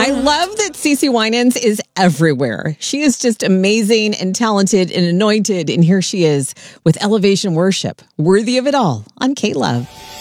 I love that Cece Winans is everywhere. She is just amazing and talented and anointed. And here she is with Elevation Worship, worthy of it all on K-Love.